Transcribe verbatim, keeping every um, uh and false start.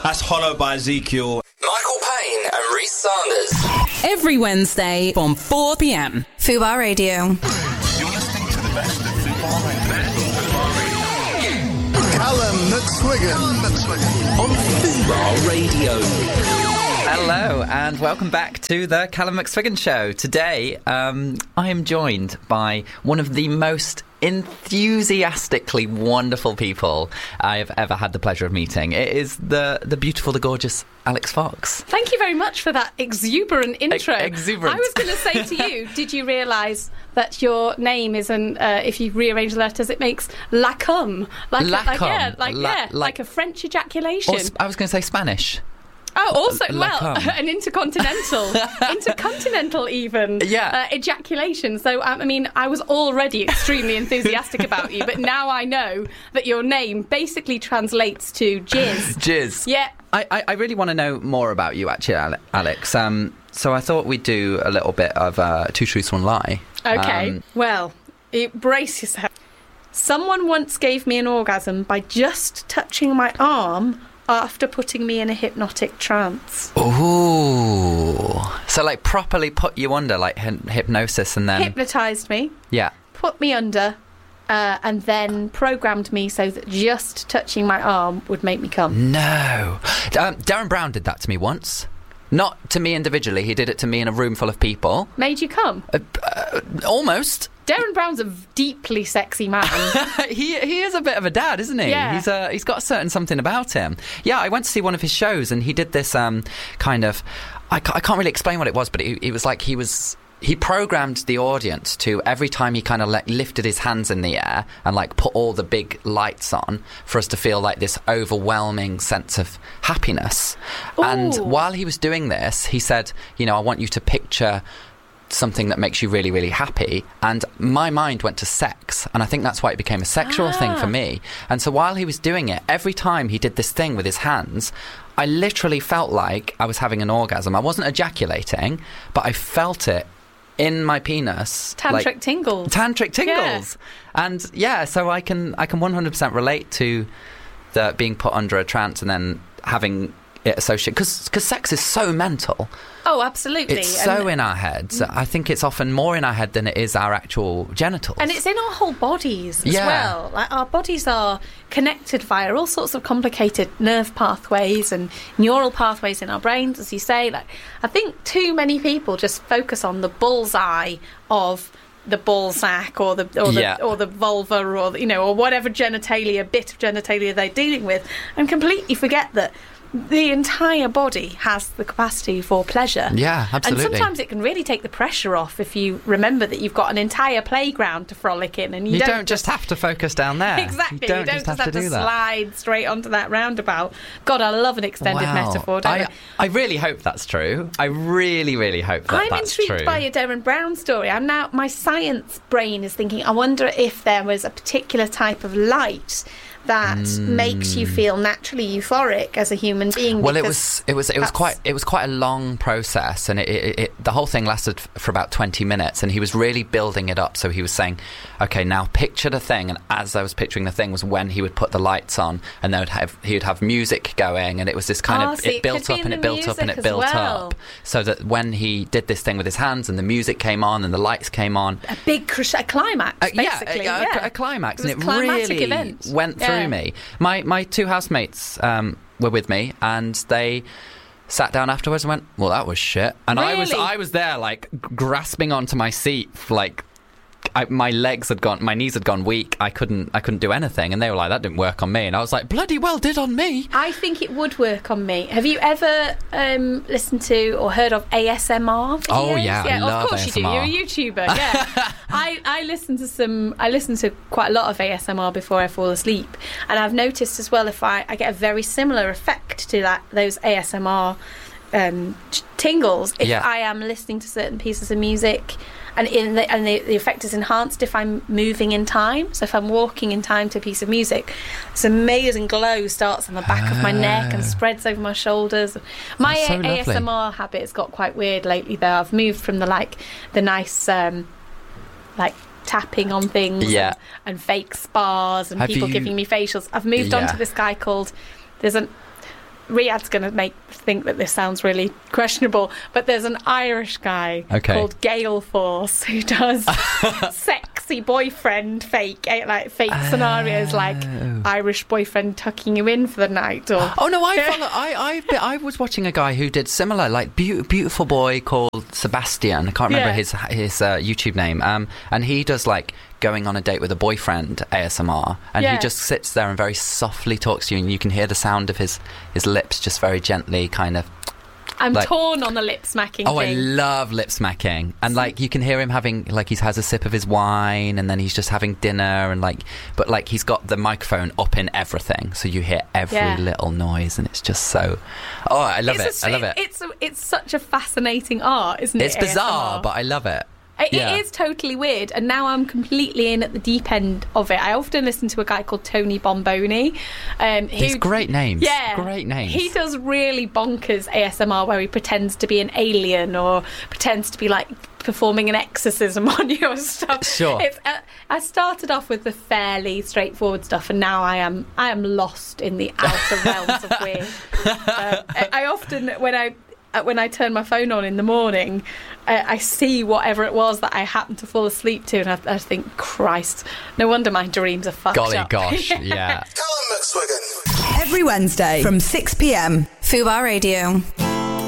That's Hollow by Ezekiel. Michael Payne and Reece Sanders. Every Wednesday from four p.m. Fubar Radio. You're listening to the best of Fubar Radio. Callum McSwiggan on Fubar Radio. Hello and welcome back to the Callum McSwiggan Show. Today um, I am joined by one of the most enthusiastically wonderful people I have ever had the pleasure of meeting. It is the the beautiful, the gorgeous Alex Fox. Thank you very much for that exuberant intro. E- exuberant. I was going to say to you, did you realise that your name is an, uh, if you rearrange the letters, it makes lacum. Like, lacum. Like, yeah, like, La- yeah, like, like a French ejaculation. Or sp- I was going to say Spanish. Oh, also, well, Lacum. an intercontinental, intercontinental even, Yeah. uh, ejaculation. So, um, I mean, I was already extremely enthusiastic about you, but now I know that your name basically translates to jizz. Jizz. Yeah. I, I, I really want to know more about you, actually, Ale- Alex. Um, so I thought we'd do a little bit of uh, Two Truths, One Lie. Okay, Um, well, you brace yourself. Someone once gave me an orgasm by just touching my arm after putting me in a hypnotic trance. Ooh. So, like, properly put you under, like, hy- hypnosis and then... Hypnotised me, Yeah. put me under, uh, and then programmed me so that just touching my arm would make me come. No. Um, Darren Brown did that to me once. Not to me individually. He did it to me in a room full of people. Made you come? Uh, uh, almost. Darren Brown's a deeply sexy man. he he is a bit of a dad, isn't he? Yeah. He's a, he's got a certain something about him. Yeah, I went to see one of his shows and he did this um, kind of... I can't, I can't really explain what it was, but it, it was like he was... He programmed the audience to, every time he kind of like lifted his hands in the air and like put all the big lights on, for us to feel like this overwhelming sense of happiness. Ooh. And while he was doing this, he said, you know, I want you to picture something that makes you really, really happy. And my mind went to sex, and I think that's why it became a sexual Ah. thing for me. And so while he was doing it, every time he did this thing with his hands, I literally felt like I was having an orgasm. I wasn't ejaculating, but I felt it in my penis. Tantric like, tingles. Tantric tingles. Yeah. And yeah, so I can I can one hundred percent relate to the being put under a trance and then having it associated, because sex is so mental. Oh, absolutely. It's and, so in our heads. I think it's often more in our head than it is our actual genitals. And it's in our whole bodies as Yeah. well. Like, our bodies are connected via all sorts of complicated nerve pathways and neural pathways in our brains, as you say. Like, I think too many people just focus on the bullseye of the ball sack or the or the Yeah. or the vulva or the, you know, or whatever genitalia bit of genitalia they're dealing with, and completely forget that the entire body has the capacity for pleasure. Yeah, absolutely. And sometimes it can really take the pressure off if you remember that you've got an entire playground to frolic in, and you, you don't, don't just have to focus down there. Exactly. You don't, just have, to, do that. slide straight onto that roundabout. God, I love an extended Wow. metaphor, don't I? I, I really hope that's true. I really, really hope that I'm that's intrigued true. by your Darren Brown story. I'm now, my science brain is thinking, I wonder if there was a particular type of light that Mm. makes you feel naturally euphoric as a human being. Well, it because was it was it was that's- quite it was quite a long process, and it, it, it the whole thing lasted f- for about twenty minutes, and he was really building it up. So he was saying, "Okay, now picture the thing," and as I was picturing the thing was when he would put the lights on, and they would have he would have music going, and it was this kind Oh, of see, it it built could up be and in it the built up and music it as built well. up, so that when he did this thing with his hands and the music came on and the lights came on, a big crush- a climax, Uh, yeah, basically. a, a- yeah. a climax, It was and it a climatic really event. went Yeah. through me. My my two housemates um, were with me, and they sat down afterwards and went, "Well, that was shit." And I was Really? I was there, like g- grasping onto my seat, like. I, my legs had gone, my knees had gone weak. I couldn't, I couldn't do anything, and they were like, "That didn't work on me." And I was like, "Bloody well did on me." I think it would work on me. Have you ever um, listened to or heard of A S M R videos? Oh, yeah, I yeah, love of course A S M R. you do. You're a YouTuber. Yeah, I, I listen to some. I listen to quite a lot of A S M R before I fall asleep, and I've noticed as well if I, I get a very similar effect to that those A S M R um, t- tingles if Yeah. I am listening to certain pieces of music. And in the, and the, the effect is enhanced if I'm moving in time. So if I'm walking in time to a piece of music, this amazing glow starts on the back of my neck and spreads over my shoulders. My That's so A S M R lovely. habit has got quite weird lately, though. I've moved from the like the nice um, like tapping on things Yeah. and, and fake spas and Have people you- giving me facials. I've moved on Yeah. to this guy called there's an Riyadh's going to make think that this sounds really questionable, but there's an Irish guy Okay. called Gale Force who does sexy boyfriend fake eh, like fake scenarios like Irish boyfriend tucking you in for the night or Oh no, I follow. I I I was watching a guy who did similar, like be- beautiful boy called Sebastian. I can't remember Yeah. his his uh, YouTube name. Um, and he does like going on a date with a boyfriend A S M R, and Yeah. he just sits there and very softly talks to you, and you can hear the sound of his his lips just very gently, kind of. I'm like- torn on the lip smacking Oh, I thing. love lip smacking, and like you can hear him having like he has a sip of his wine, and then he's just having dinner, and like, but like he's got the microphone up in everything, so you hear every Yeah. little noise, and it's just so. Oh, I love It's it! a- I love it. It's a, it's such a fascinating art, isn't it? It's bizarre, A S M R? but I love it. It, Yeah. it is totally weird, and now I'm completely in at the deep end of it. I often listen to a guy called Tony Bomboni. Um, who, These great names. Yeah. Great names. He does really bonkers A S M R where he pretends to be an alien or pretends to be like performing an exorcism on you or stuff. Sure. It's, uh, I started off with the fairly straightforward stuff, and now I am I am lost in the outer realms of weird. Uh, I, I often, when I uh, when I turn my phone on in the morning, uh, I see whatever it was that I happened to fall asleep to, and I, I think, Christ, no wonder my dreams are fucked Golly up. gosh, yeah. Callum McSwiggan. Every Wednesday from six p.m. Fubar Radio.